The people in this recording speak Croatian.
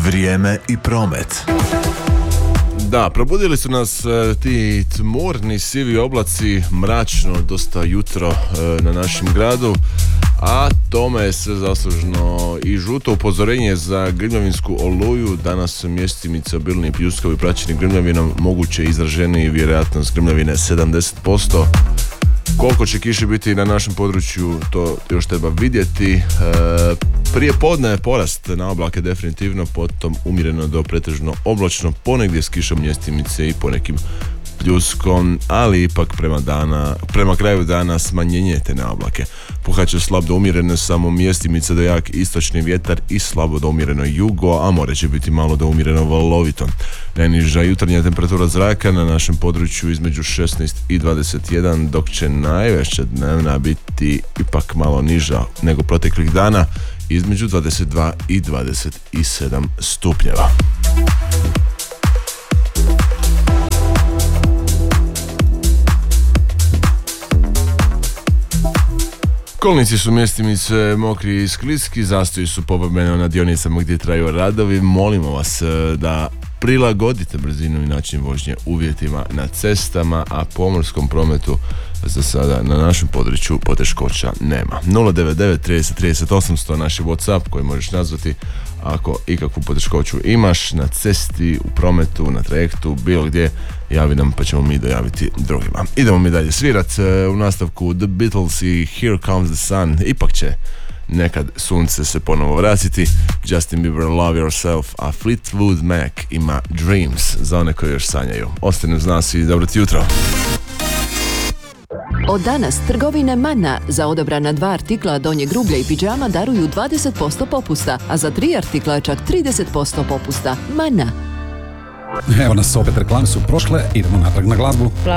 Vrijeme i promet. Da, probudili su nas ti tmurni sivi oblaci, mračno dosta jutro na našem gradu, a tome je sve zaslužno i žuto upozorenje za grmljavinsku oluju. Danas mjestimice obilni pljuskovi praćeni grmljavinom, moguće izraženiji vjerojatnost grmljavine 70%. Koliko će kiše biti na našem području, to još treba vidjeti. Prije podne je porast na oblake definitivno, potom umjereno do pretežno oblačno, ponegdje s kišom mjestimice i ponekim pljuskom, ali ipak prema kraju dana smanjenje te na oblake. Puhaće slab do umjereno samo mjestimice do jak istočni vjetar i slabo do umjereno jugo, a more će biti malo do umjereno valovito. Najniža jutarnja temperatura zraka na našem području između 16 i 21, dok će najveća dnevna biti ipak malo niža nego proteklih dana, između 22 i 27 stupnjeva. Kolnici su mjestimice mokri i skliski, zastoji su povremeno na dionicama gdje traju radovi. Molimo vas da prilagodite brzinu i način vožnje uvjetima na cestama, a pomorskom prometu za sada na našem području poteškoća nema. 099 30 30 800 naš je WhatsApp koji možeš nazvati ako ikakvu poteškoću imaš na cesti, u prometu, na trajektu, bilo gdje, javi nam pa ćemo mi dojaviti drugima. Idemo mi dalje svirat, u nastavku The Beatles i Here Comes the Sun. Ipak će nekad sunce se ponovo vratiti. Justin Bieber, Love Yourself, a Fleetwood Mac ima Dreams za one koji još sanjaju. Ostane uz nas i dobro ti jutro. Od danas trgovine Mana za odabrana 2 artikla donjeg rublja i pidžama daruju 20% popusta, a za 3 artikla čak 30% popusta. Mana. Evo nas opet, reklame su prošle, idemo natrag na glazbu.